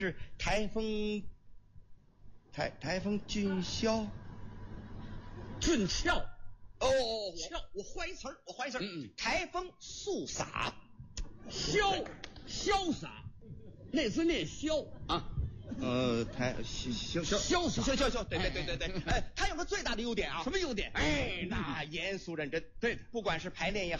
是台风俊潇， 俊俏。 哦，我换一词儿，台风肃洒， 潇洒，那字念潇啊。 潇洒，对，哎，他有个最大的优点啊。 什么优点？ 哎，那严肃认真。 对的， 不管是排练也好。